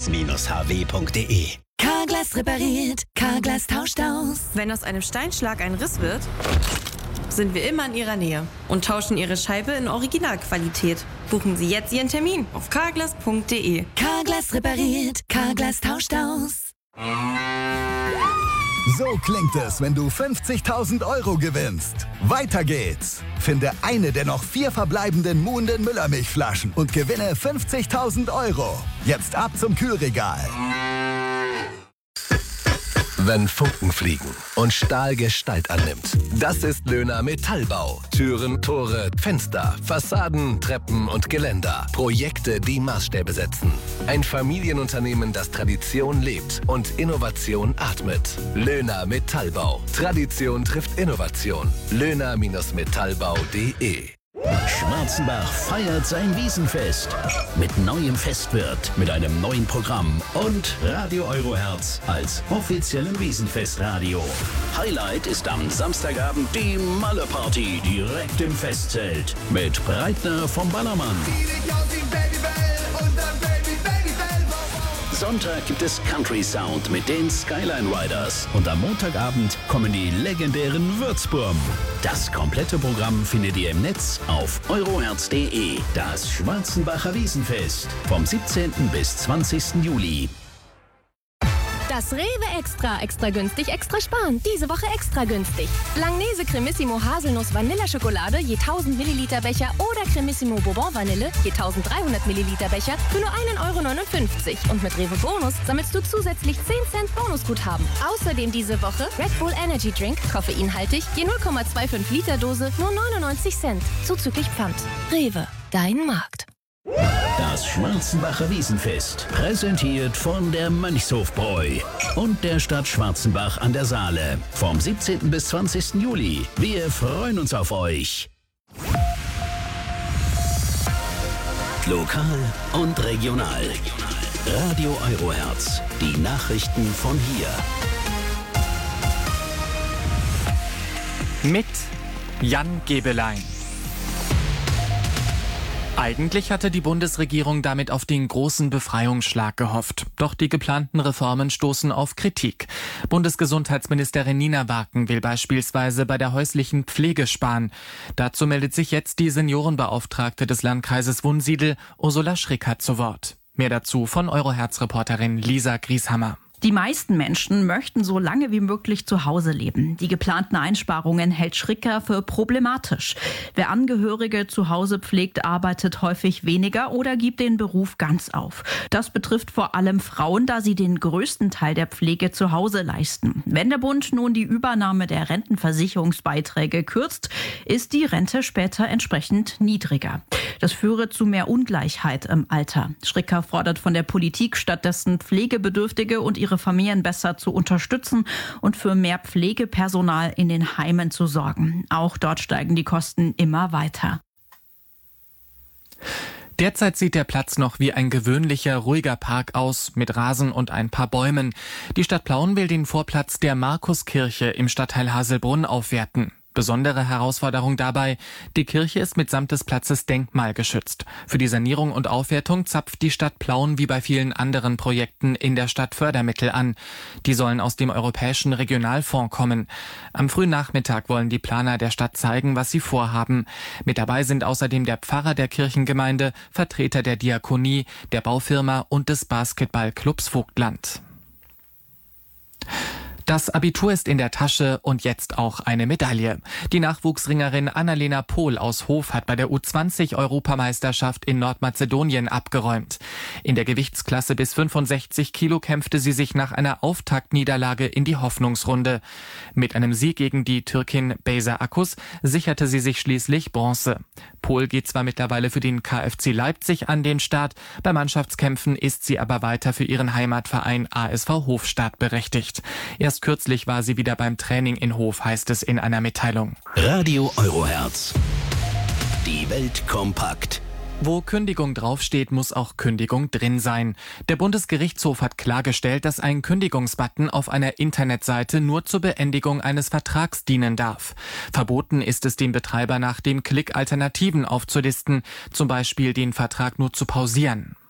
carglass-hw.de. Carglass repariert, Carglass tauscht aus. Wenn aus einem Steinschlag ein Riss wird, sind wir immer in Ihrer Nähe und tauschen Ihre Scheibe in Originalqualität. Buchen Sie jetzt Ihren Termin auf carglass.de. Carglass repariert, Carglass tauscht aus. So klingt es, wenn du 50.000 Euro gewinnst. Weiter geht's. Finde eine der noch 4 verbleibenden Muhnden Müllermilchflaschen und gewinne 50.000 Euro. Jetzt ab zum Kühlregal. Wenn Funken fliegen und Stahl Gestalt annimmt. Das ist Löhner Metallbau. Türen, Tore, Fenster, Fassaden, Treppen und Geländer. Projekte, die Maßstäbe setzen. Ein Familienunternehmen, das Tradition lebt und Innovation atmet. Löhner Metallbau. Tradition trifft Innovation. Löhner-metallbau.de. Schwarzenbach feiert sein Wiesenfest mit neuem Festwirt, mit einem neuen Programm und Radio Euroherz als offiziellem Wiesenfestradio. Highlight ist am Samstagabend die Malle-Party direkt im Festzelt mit Breitner vom Ballermann. Sonntag gibt es Country Sound mit den Skyline Riders. Und am Montagabend kommen die legendären Würzburm. Das komplette Programm findet ihr im Netz auf euroherz.de. Das Schwarzenbacher Wiesenfest vom 17. bis 20. Juli. Das Rewe extra günstig, extra sparen. Diese Woche extra günstig. Langnese Cremissimo Haselnuss Vanilleschokolade je 1000 Milliliter Becher oder Cremissimo Bourbon Vanille je 1300 Milliliter Becher für nur 1,59 €. Und mit Rewe Bonus sammelst du zusätzlich 10 Cent Bonusguthaben. Außerdem diese Woche Red Bull Energy Drink, koffeinhaltig, je 0,25 Liter Dose, nur 99 Cent. Zuzüglich Pfand. Rewe, dein Markt. Das Schwarzenbacher Wiesenfest, präsentiert von der Mönchshofbräu und der Stadt Schwarzenbach an der Saale. Vom 17. bis 20. Juli. Wir freuen uns auf euch. Lokal und regional. Radio Euroherz. Die Nachrichten von hier. Mit Jan Gebelein. Eigentlich hatte die Bundesregierung damit auf den großen Befreiungsschlag gehofft. Doch die geplanten Reformen stoßen auf Kritik. Bundesgesundheitsministerin Nina Waken will beispielsweise bei der häuslichen Pflege sparen. Dazu meldet sich jetzt die Seniorenbeauftragte des Landkreises Wunsiedel, Ursula Schrickert, zu Wort. Mehr dazu von Euroherz-Reporterin Lisa Grieshammer. Die meisten Menschen möchten so lange wie möglich zu Hause leben. Die geplanten Einsparungen hält Schricker für problematisch. Wer Angehörige zu Hause pflegt, arbeitet häufig weniger oder gibt den Beruf ganz auf. Das betrifft vor allem Frauen, da sie den größten Teil der Pflege zu Hause leisten. Wenn der Bund nun die Übernahme der Rentenversicherungsbeiträge kürzt, ist die Rente später entsprechend niedriger. Das führe zu mehr Ungleichheit im Alter. Schricker fordert von der Politik stattdessen Pflegebedürftige und ihre Familien besser zu unterstützen und für mehr Pflegepersonal in den Heimen zu sorgen. Auch dort steigen die Kosten immer weiter. Derzeit sieht der Platz noch wie ein gewöhnlicher, ruhiger Park aus, mit Rasen und ein paar Bäumen. Die Stadt Plauen will den Vorplatz der Markuskirche im Stadtteil Haselbrunn aufwerten. Besondere Herausforderung dabei, die Kirche ist mitsamt des Platzes denkmalgeschützt. Für die Sanierung und Aufwertung zapft die Stadt Plauen wie bei vielen anderen Projekten in der Stadt Fördermittel an. Die sollen aus dem Europäischen Regionalfonds kommen. Am frühen Nachmittag wollen die Planer der Stadt zeigen, was sie vorhaben. Mit dabei sind außerdem der Pfarrer der Kirchengemeinde, Vertreter der Diakonie, der Baufirma und des Basketballclubs Vogtland. Das Abitur ist in der Tasche und jetzt auch eine Medaille. Die Nachwuchsringerin Annalena Pohl aus Hof hat bei der U20-Europameisterschaft in Nordmazedonien abgeräumt. In der Gewichtsklasse bis 65 Kilo kämpfte sie sich nach einer Auftaktniederlage in die Hoffnungsrunde. Mit einem Sieg gegen die Türkin Beyza Akkus sicherte sie sich schließlich Bronze. Pohl geht zwar mittlerweile für den KFC Leipzig an den Start, bei Mannschaftskämpfen ist sie aber weiter für ihren Heimatverein ASV Hofstadt berechtigt. Erst kürzlich war sie wieder beim Training in Hof, heißt es in einer Mitteilung. Radio Euroherz. Die Welt kompakt. Wo Kündigung draufsteht, muss auch Kündigung drin sein. Der Bundesgerichtshof hat klargestellt, dass ein Kündigungsbutton auf einer Internetseite nur zur Beendigung eines Vertrags dienen darf. Verboten ist es dem Betreiber nach dem Klick Alternativen aufzulisten, zum Beispiel den Vertrag nur zu pausieren.